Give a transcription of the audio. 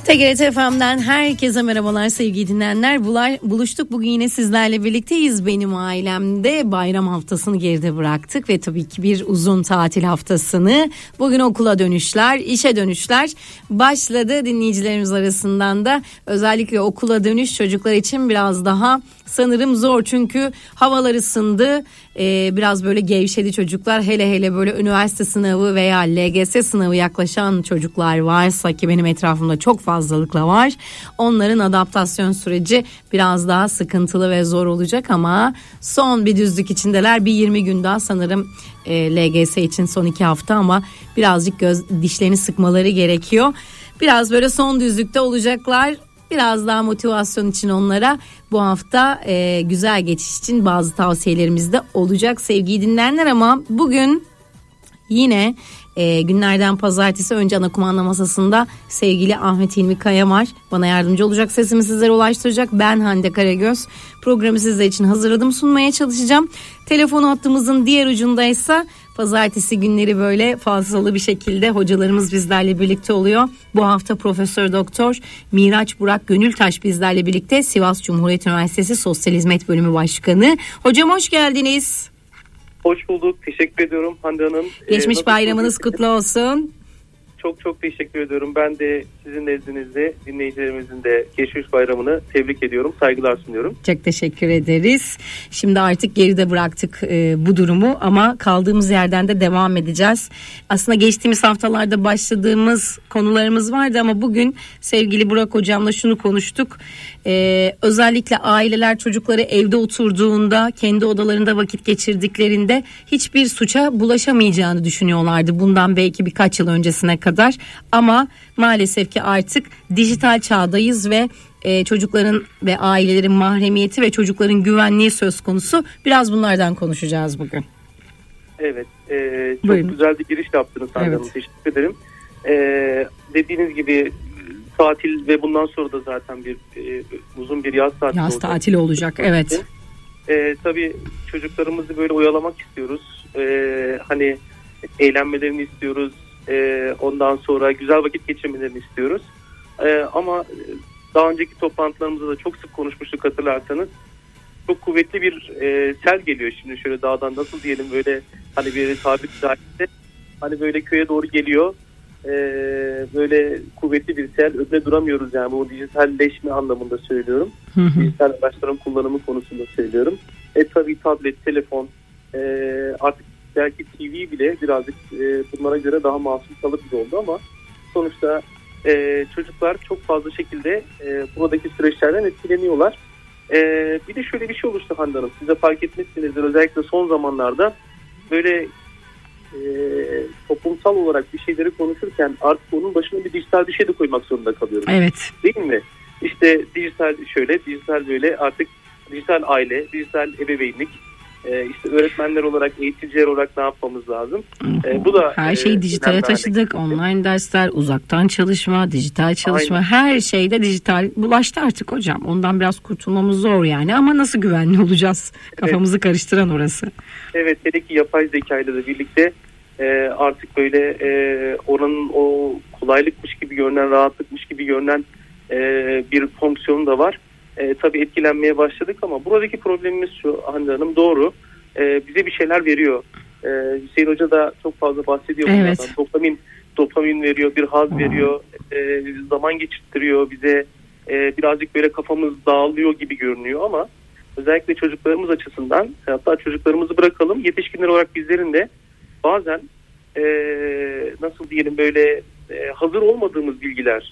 TGRT FM'den herkese merhabalar sevgili dinleyenler. Buluştuk bugün yine sizlerle birlikteyiz. Benim ailemde bayram haftasını geride bıraktık ve tabii ki bir uzun tatil haftasını. Bugün okula dönüşler, işe dönüşler başladı. Dinleyicilerimiz arasından da özellikle okula dönüş çocuklar için biraz daha sanırım zor. Çünkü havalar ısındı. Biraz böyle gevşedi çocuklar. Hele böyle üniversite sınavı veya LGS sınavı yaklaşan çocuklar varsa, ki benim etrafımda çok fazlalıkla var. Onların adaptasyon süreci biraz daha sıkıntılı ve zor olacak ama son bir düzlük içindeler. Bir 20 gün daha sanırım LGS için son 2 hafta ama birazcık dişlerini sıkmaları gerekiyor. Biraz böyle son düzlükte olacaklar. Biraz daha motivasyon için onlara bu hafta güzel geçiş için bazı tavsiyelerimiz de olacak sevgili dinleyenler. Ama bugün yine günlerden pazartesi önce ana kumanda masasında sevgili Ahmet Hilmi Kaya var. Bana yardımcı olacak, sesimi sizlere ulaştıracak. Ben Hande Karagöz. Programı sizler için hazırladım, sunmaya çalışacağım. Telefon hattımızın diğer ucundaysa pazartesi günleri böyle fazlalı bir şekilde hocalarımız bizlerle birlikte oluyor. Bu hafta Profesör Doktor Miraç Burak Gönültaş bizlerle birlikte, Sivas Cumhuriyet Üniversitesi Sosyal Hizmet Bölümü Başkanı. Hocam hoş geldiniz. Hoş bulduk. Teşekkür ediyorum Hande Hanım. Geçmiş bayramınız kutlu olsun. Çok teşekkür ediyorum. Ben de sizin nezdinizde dinleyicilerimizin de geçmiş bayramını tebrik ediyorum. Saygılar sunuyorum. Çok teşekkür ederiz. Şimdi artık geride bıraktık bu durumu ama kaldığımız yerden de devam edeceğiz. Aslında geçtiğimiz haftalarda başladığımız konularımız vardı ama bugün sevgili Burak hocamla şunu konuştuk. Özellikle aileler çocukları evde oturduğunda, kendi odalarında vakit geçirdiklerinde hiçbir suça bulaşamayacağını düşünüyorlardı. Bundan belki birkaç yıl öncesine kadar ama maalesef ki artık dijital çağdayız ve çocukların ve ailelerin mahremiyeti ve çocukların güvenliği söz konusu. Biraz bunlardan konuşacağız bugün. Evet, çok Buyurun. Güzel bir giriş yaptınız Hande Hanım. Teşekkür ederim. Dediğiniz gibi tatil ve bundan sonra da zaten bir uzun bir yaz tatili olacak. Yaz tatili olacak, evet. Tabii çocuklarımızı böyle oyalamak istiyoruz. Hani eğlenmelerini istiyoruz. Ondan sonra güzel vakit geçirmelerini istiyoruz. Ama daha önceki toplantılarımızda da çok sık konuşmuştuk, hatırlarsanız. Çok kuvvetli bir sel geliyor şimdi şöyle dağdan, nasıl diyelim, böyle hani bir tabir caizse hani böyle köye doğru geliyor. Böyle kuvvetli bir sel, önüne duramıyoruz yani, bu dijitalleşme anlamında söylüyorum. Dijital araçların kullanımı konusunda söylüyorum. Tabii tablet, telefon, artık belki TV bile birazcık bunlara göre daha masum kalır gibi oldu ama sonuçta çocuklar çok fazla şekilde buradaki süreçlerden etkileniyorlar. Bir de şöyle bir şey oluştu Hande Hanım, size fark etmişsinizdir, özellikle son zamanlarda böyle toplumsal olarak bir şeyleri konuşurken artık onun başına bir dijital bir şey de koymak zorunda kalıyoruz. Evet. Değil mi? İşte dijital şöyle, dijital böyle, artık dijital aile, dijital ebeveynlik, işte öğretmenler olarak, eğiticiler olarak ne yapmamız lazım? Bu da her şeyi dijitale taşıdık. Online dersler, uzaktan çalışma, dijital çalışma, aynen. Her şeyde dijital bulaştı artık hocam. Ondan biraz kurtulmamız zor yani ama nasıl güvenli olacağız? Kafamızı karıştıran orası. Evet, hele ki yapay zeka ile de birlikte artık böyle oranın o kolaylıkmış gibi görünen, rahatlıkmış gibi görünen bir fonksiyonu da var. Tabii etkilenmeye başladık ama buradaki problemimiz şu Hande Hanım, doğru. Bize bir şeyler veriyor. Hüseyin Hoca da çok fazla bahsediyor. Evet. Dopamin veriyor, bir haz veriyor, zaman geçirttiriyor bize. Birazcık böyle kafamız dağılıyor gibi görünüyor ama özellikle çocuklarımız açısından, hatta çocuklarımızı bırakalım, yetişkinler olarak bizlerin de bazen nasıl diyelim böyle hazır olmadığımız bilgiler